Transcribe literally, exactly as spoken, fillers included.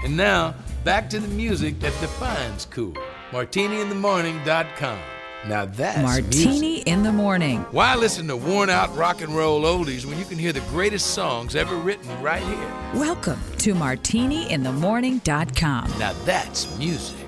And now, back to the music that defines cool. martini in the morning dot com. Now that's Martini music. in the Morning. Why listen to worn-out rock and roll oldies when you can hear the greatest songs ever written right here? Welcome to martini in the morning dot com. Now that's music.